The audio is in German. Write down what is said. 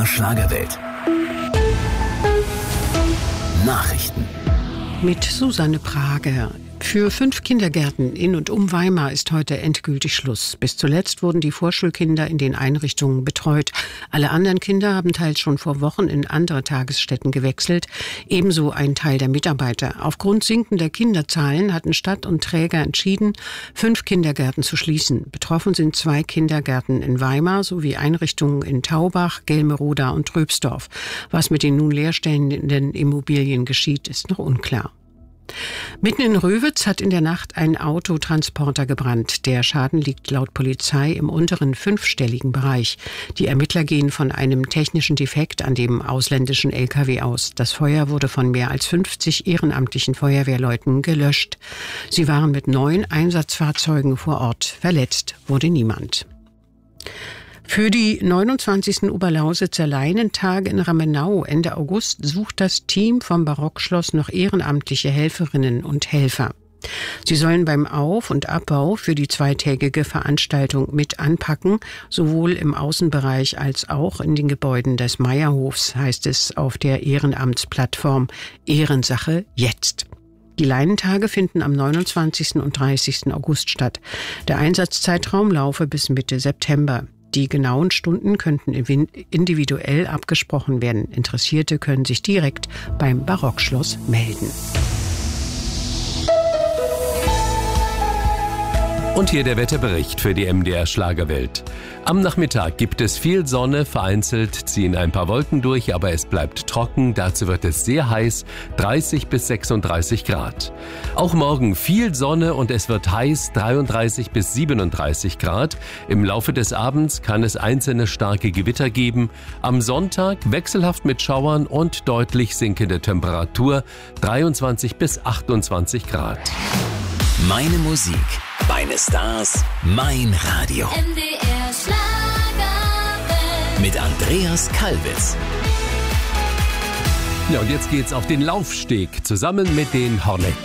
Schlagerwelt. Nachrichten. Mit Susanne Prager. Für 5 Kindergärten in und um Weimar ist heute endgültig Schluss. Bis zuletzt wurden die Vorschulkinder in den Einrichtungen betreut. Alle anderen Kinder haben teils schon vor Wochen in andere Tagesstätten gewechselt. Ebenso ein Teil der Mitarbeiter. Aufgrund sinkender Kinderzahlen hatten Stadt und Träger entschieden, 5 Kindergärten zu schließen. Betroffen sind 2 Kindergärten in Weimar sowie Einrichtungen in Taubach, Gelmeroda und Tröbsdorf. Was mit den nun leerstehenden Immobilien geschieht, ist noch unklar. Mitten in Röwitz hat in der Nacht ein Autotransporter gebrannt. Der Schaden liegt laut Polizei im unteren 5-stelligen Bereich. Die Ermittler gehen von einem technischen Defekt an dem ausländischen LKW aus. Das Feuer wurde von mehr als 50 ehrenamtlichen Feuerwehrleuten gelöscht. Sie waren mit 9 Einsatzfahrzeugen vor Ort. Verletzt wurde niemand. Für die 29. Oberlausitzer Leinentage in Ramenau Ende August sucht das Team vom Barockschloss noch ehrenamtliche Helferinnen und Helfer. Sie sollen beim Auf- und Abbau für die 2-tägige Veranstaltung mit anpacken, sowohl im Außenbereich als auch in den Gebäuden des Meierhofs, heißt es auf der Ehrenamtsplattform Ehrensache jetzt. Die Leinentage finden am 29. und 30. August statt. Der Einsatzzeitraum laufe bis Mitte September. Die genauen Stunden könnten individuell abgesprochen werden. Interessierte können sich direkt beim Barockschloss melden. Und hier der Wetterbericht für die MDR Schlagerwelt. Am Nachmittag gibt es viel Sonne, vereinzelt ziehen ein paar Wolken durch, aber es bleibt trocken. Dazu wird es sehr heiß, 30 bis 36 Grad. Auch morgen viel Sonne und es wird heiß, 33 bis 37 Grad. Im Laufe des Abends kann es einzelne starke Gewitter geben. Am Sonntag wechselhaft mit Schauern und deutlich sinkende Temperatur, 23 bis 28 Grad. Meine Musik, meine Stars, mein Radio. MDR Schlagerwelt. Mit Andreas Kalbitz. Ja, und jetzt geht's auf den Laufsteg zusammen mit den Hornets.